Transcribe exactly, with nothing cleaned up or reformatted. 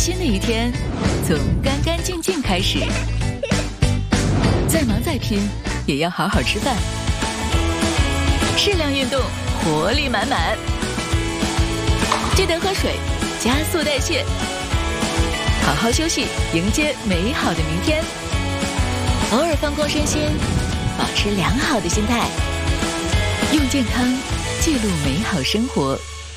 新的一天从干干净净开始。再忙再拼，也要好好吃饭。适量运动，活力满满。记得喝水，加速代谢。好好休息，迎接美好的明天。偶尔放空身心，保持良好的心态，用健康记录美好生活。